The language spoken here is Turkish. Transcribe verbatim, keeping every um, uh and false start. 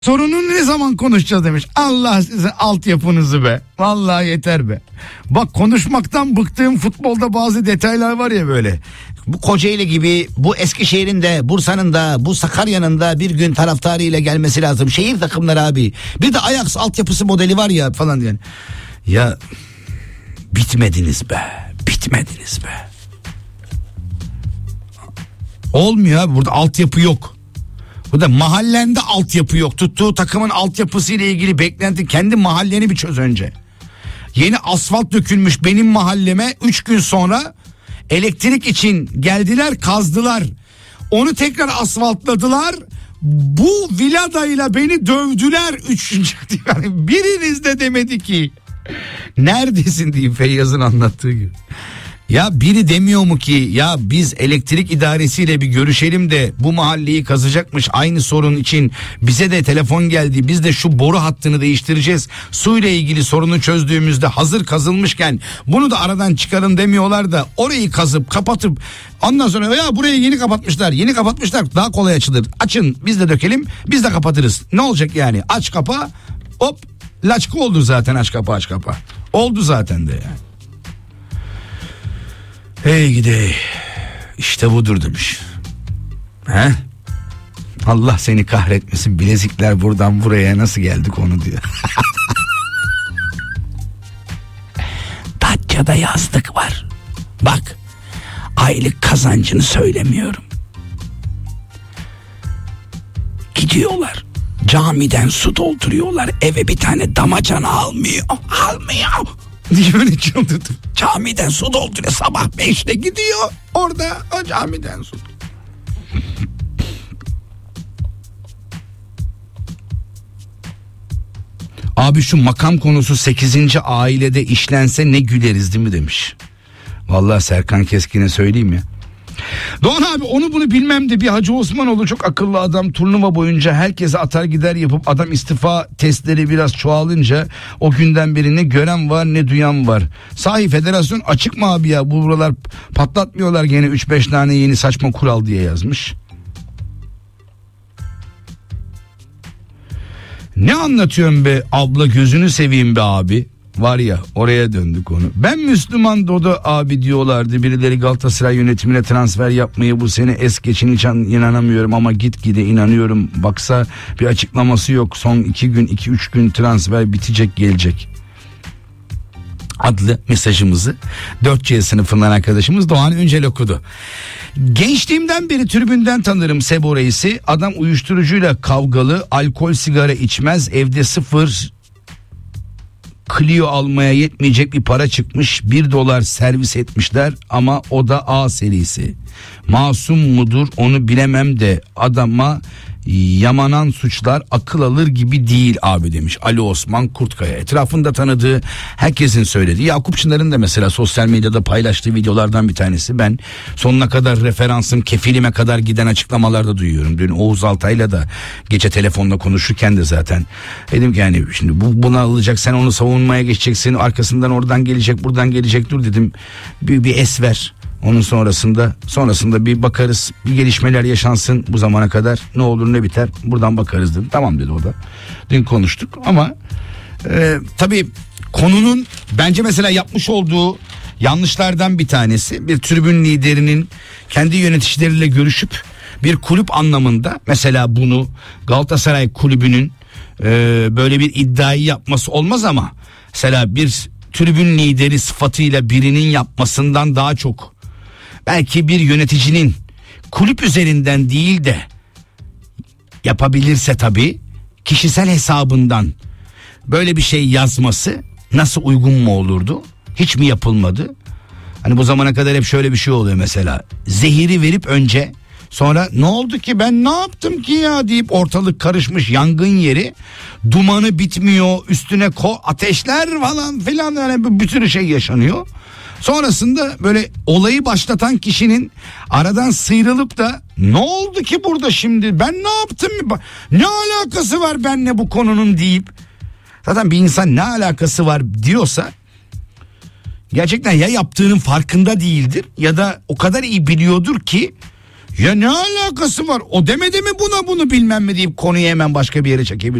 Sorunu ne zaman konuşacağız demiş. Allah sizin altyapınızı be. Vallahi yeter be. Bak konuşmaktan bıktığım futbolda bazı detaylar var ya böyle. Bu Kocaeli gibi, bu Eskişehir'in de, Bursa'nın da, bu Sakarya'nın da bir gün taraftarıyla gelmesi lazım. Şehir takımları abi. Bir de Ajax altyapısı modeli var ya falan diyen. Ya bitmediniz be. Bitmediniz be. Olmuyor abi, burada altyapı yok. Burada mahallende altyapı yok. Tuttuğu takımın altyapısı ile ilgili beklenti, kendi mahalleni bir çöz önce. Yeni asfalt dökülmüş benim mahalleme, üç gün sonra elektrik için geldiler, kazdılar. Onu tekrar asfaltladılar. Bu Vilada'yla beni dövdüler. Üçüncü yani biriniz de demedi ki neredesin diye Feyyaz'ın anlattığı gibi. Ya biri demiyor mu ki ya biz elektrik idaresiyle bir görüşelim de bu mahalleyi kazacakmış aynı sorun için, bize de telefon geldi, biz de şu boru hattını değiştireceğiz, suyla ilgili sorunu çözdüğümüzde hazır kazılmışken bunu da aradan çıkarın demiyorlar da orayı kazıp kapatıp ondan sonra ya burayı yeni kapatmışlar yeni kapatmışlar daha kolay açılır, açın biz de dökelim biz de kapatırız, ne olacak yani, aç kapa hop laçka oldu zaten, aç kapa aç kapa oldu zaten de yani. Hey gidey işte budur demiş. He? Allah seni kahretmesin, bilezikler buradan buraya nasıl geldik onu diyor. Datça'da yazlık var. Bak aylık kazancını söylemiyorum. Gidiyorlar camiden su dolduruyorlar, eve bir tane damacana almıyor almıyor diye böyle çıldırdım. Camiden su dolduruyor, sabah beşte gidiyor orada o camiden su. Abi şu makam konusu sekizinci ailede işlense ne güleriz değil mi demiş. Vallahi Serkan Keskin'e söyleyeyim ya. Doğan abi onu bunu bilmem de bir Hacı Osmanoğlu çok akıllı adam, turnuva boyunca herkese atar gider yapıp adam istifa testleri biraz çoğalınca o günden beri ne gören var ne duyan var. Sahi federasyon açık mı abi ya, bu buralar patlatmıyorlar gene üç beş tane yeni saçma kural diye yazmış. Ne anlatıyorsun be abla, gözünü seveyim be abi. Var ya oraya döndük onu. Ben Müslüman Dodo abi diyorlardı. Birileri Galatasaray yönetimine transfer yapmayı bu sene es geçin, hiç inanamıyorum ama gitgide inanıyorum. Baksa bir açıklaması yok. Son iki gün iki üç gün transfer bitecek gelecek adlı mesajımızı dört C sınıfından arkadaşımız Doğan Öncel okudu. Gençliğimden beri tribünden tanırım Sebo Reis'i. Adam uyuşturucuyla kavgalı, alkol sigara içmez, evde sıfır Clio almaya yetmeyecek bir para çıkmış, bir dolar servis etmişler ama o da A serisi. Masum mudur onu bilemem de adama yamanan suçlar akıl alır gibi değil abi demiş Ali Osman Kurtkaya. Etrafında tanıdığı herkesin söylediği, Yakup Çınar'ın da mesela sosyal medyada paylaştığı videolardan bir tanesi. Ben sonuna kadar referansım, kefilime kadar giden açıklamalarda duyuyorum. Dün Oğuz Altay'la da gece telefonla konuşurken de zaten dedim ki yani şimdi bu buna alacak, sen onu savunmaya geçeceksin, arkasından oradan gelecek buradan gelecek, dur dedim bir, bir es ver. Onun sonrasında sonrasında bir bakarız, bir gelişmeler yaşansın, bu zamana kadar ne olur ne biter buradan bakarız dedim. Tamam dedi o da. Dün konuştuk ama e, tabii konunun bence mesela yapmış olduğu yanlışlardan bir tanesi, bir tribün liderinin kendi yöneticileriyle görüşüp bir kulüp anlamında mesela bunu Galatasaray kulübünün e, böyle bir iddiayı yapması olmaz ama mesela bir tribün lideri sıfatıyla birinin yapmasından daha çok belki bir yöneticinin kulüp üzerinden değil de yapabilirse tabii kişisel hesabından böyle bir şey yazması nasıl uygun mu olurdu? Hiç mi yapılmadı? Hani bu zamana kadar hep şöyle bir şey oluyor mesela. Zehiri verip önce, sonra ne oldu ki ben ne yaptım ki ya deyip ortalık karışmış, yangın yeri, dumanı bitmiyor, üstüne ko ateşler falan filan, yani bir sürü şey yaşanıyor. Sonrasında böyle olayı başlatan kişinin aradan sıyrılıp da ne oldu ki burada şimdi, ben ne yaptım, ne alakası var benimle bu konunun deyip, zaten bir insan ne alakası var diyorsa gerçekten ya yaptığının farkında değildir ya da o kadar iyi biliyordur ki Ya ne alakası var? O demedi mi buna bunu bilmem mi deyip konuyu hemen başka bir yere çekebilir.